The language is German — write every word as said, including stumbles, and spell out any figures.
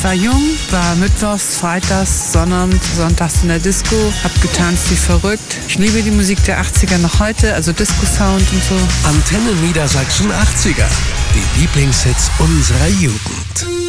war jung, war mittwochs, freitags, sonnabends, sonntags in der Disco, hab getanzt wie verrückt. Ich liebe die Musik der achtziger noch heute, also Disco-Sound und so. Antenne Niedersachsen achtziger. Die Lieblingshits unserer Jugend.